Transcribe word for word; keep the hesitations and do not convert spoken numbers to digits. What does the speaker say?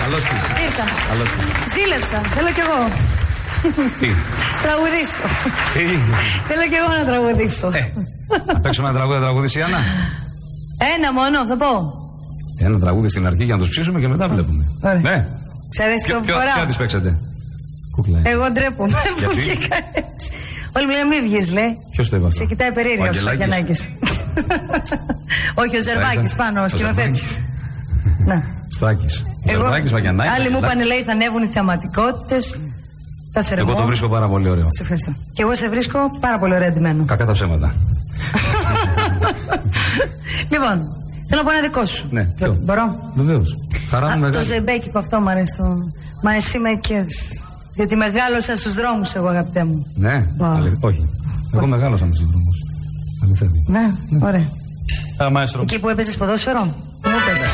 Καλώς την. Ήρθα. Καλώς την. Ζήλεψα. Θέλω κι εγώ. Τι. Τραγουδήσω. Τι. Θέλω κι εγώ να τραγουδήσω. Ε, να παίξουμε ένα τραγούδι, θα τραγουδήσει η Άννα. Ένα μόνο, θα πω. Ένα τραγούδι στην αρχή για να τους ψήσουμε και μετά βλέπουμε. Ωραία. Ναι. Ξέρεις ποιο Ποιο φορά. θα τις παίξετε? Κούκλα. Εγώ ντρέπομαι που βγήκα έτσι. Όλοι μου λένε μη βγεις, λέει. Ποιος το είπε αυτό? Σε κοιτάει περίεργος ο Γιαννάκης. Όχι, ο Ζερβάκης πάνω, ο σκηνοθέτης. Ναι. Στράκης. Ζερβάκης, Βαγιαννάκης. Άλλοι μου είπαν, λέει, θα ανέβουν οι θεαματικότητες. Τα θερμό. Εγώ το βρίσκω πάρα πολύ ωραίο. Σε ευχαριστώ. Και εγώ σε βρίσκω πάρα πολύ ωραία ντυμένο. Κακά τα ψέματα. Λοιπόν, θέλω να πω ένα δικό σου. Ναι, ποιο? Μπορώ? Βεβαίως. Χαρά μου μεγάλη. Το ζεμπέκικο αυτό μου αρέσει. Το... Μα εσύ με εκκέρεις. Γιατί μεγάλωσα στους δρόμους εγώ, αγαπητέ μου. Ναι, αληθι... όχι. Εγώ μεγάλωσα με στους δρόμους. Αληθεύει. Ναι, ωραία. Α, μαέστρο. Εκεί που έπαιζες ποδόσφαιρο, μου έπαιζες.